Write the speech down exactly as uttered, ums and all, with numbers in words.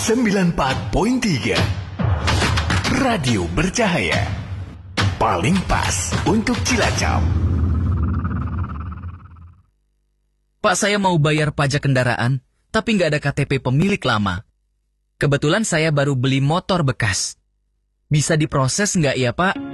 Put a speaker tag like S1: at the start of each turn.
S1: sembilan puluh empat koma tiga Radio Bercahaya. Paling pas untuk Cilacap.
S2: Pak, saya mau bayar pajak kendaraan, tapi nggak ada K T P pemilik lama. Kebetulan saya baru beli motor bekas. Bisa diproses nggak ya, Pak?